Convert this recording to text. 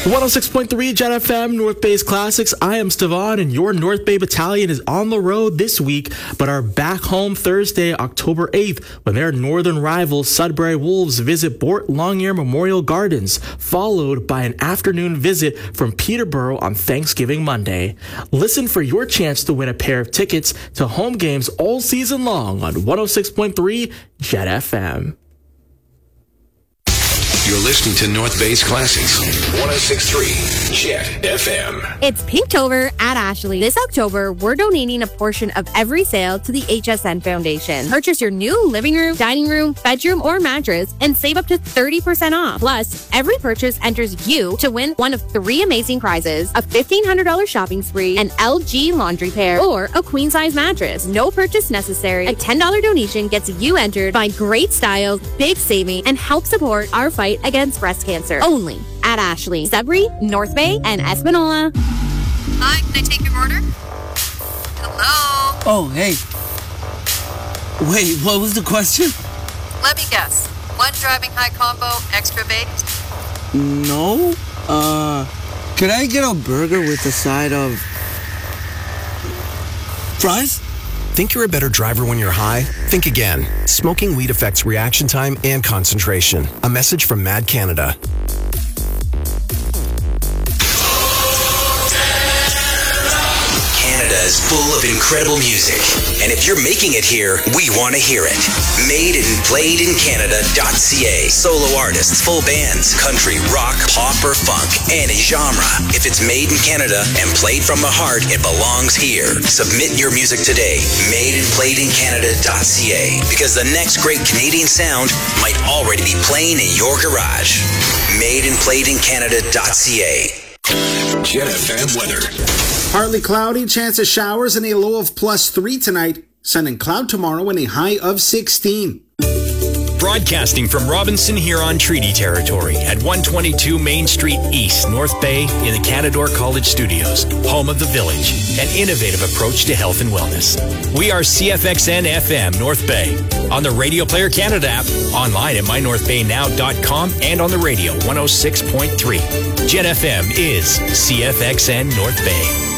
106.3 Jet FM, North Bay's Classics. I am Stevan, and your North Bay Battalion is on the road this week, but are back home Thursday, October 8th, when their northern rivals, Sudbury Wolves, visit Bort Longyear Memorial Gardens, followed by an afternoon visit from Peterborough on Thanksgiving Monday. Listen for your chance to win a pair of tickets to home games all season long on 106.3 Jet FM. You're listening to North Bay's Classics, 106.3 Jet FM. It's Pinktober at Ashley. This October, we're donating a portion of every sale to the HSN Foundation. Purchase your new living room, dining room, bedroom, or mattress and save up to 30% off. Plus, every purchase enters you to win one of 3 amazing prizes: a $1,500 shopping spree, an LG laundry pair, or a queen-size mattress. No purchase necessary. A $10 donation gets you entered. Find great styles, big saving, and help support our fight against breast cancer. Only at Ashley, Sudbury, North Bay, and Espanola. Hi, can I take your order? Hello? Oh, hey. Wait, what was the question? Let me guess. 1 driving high combo, extra baked? No. Could I get a burger with a side of fries? Think you're a better driver when you're high? Think again. Smoking weed affects reaction time and concentration. A message from Mad Canada. Canada is full of incredible music. And if you're making it here, we want to hear it. Made and played in Canada.ca. Solo artists, full bands, country, rock, pop, or funk, any genre. If it's made in Canada and played from the heart, it belongs here. Submit your music today. Made and played in Canada.ca. Because the next great Canadian sound might already be playing in your garage. Made and played in Canada.ca. Jet FM weather. Partly cloudy, chance of showers and a low of +3 tonight. Sun and cloud tomorrow and a high of 16. Broadcasting from Robinson Huron Treaty Territory at 122 Main Street East, North Bay, in the Canadore College Studios, home of the Village, an innovative approach to health and wellness. We are CFXN FM North Bay, on the Radio Player Canada app, online at mynorthbaynow.com, and on the radio 106.3. Jet FM is CFXN North Bay.